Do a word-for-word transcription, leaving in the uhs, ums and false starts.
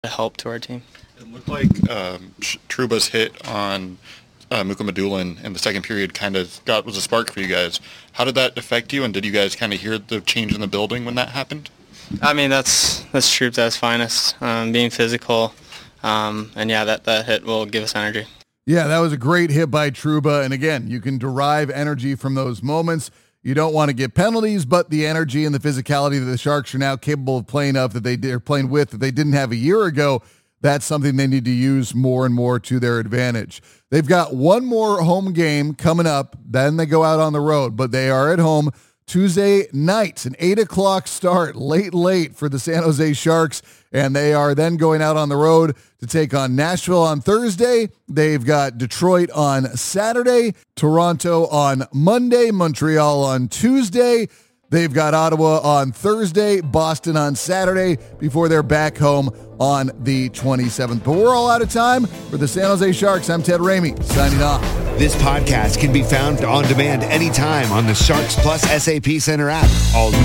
help to our team. It looked like um, Trouba's hit on uh, Mukhamadullin in the second period kind of got was a spark for you guys. How did that affect you, and did you guys kind of hear the change in the building when that happened? I mean, that's that's Troup at his finest, um, being physical, um, and yeah, that, that hit will give us energy. Yeah, that was a great hit by Trouba, and again, you can derive energy from those moments. You don't want to get penalties, but the energy and the physicality that the Sharks are now capable of playing of that they are playing with that they didn't have a year ago, that's something they need to use more and more to their advantage. They've got one more home game coming up, then they go out on the road, but they are at home Tuesday night, an eight o'clock start, late, late for the San Jose Sharks, and they are then going out on the road to take on Nashville on Thursday. They've got Detroit on Saturday, Toronto on Monday, Montreal on Tuesday. They've got Ottawa on Thursday, Boston on Saturday, before they're back home on the twenty-seventh. But we're all out of time. For the San Jose Sharks, I'm Ted Ramey, signing off. This podcast can be found on demand anytime on the Sharks Plus S A P Center app. All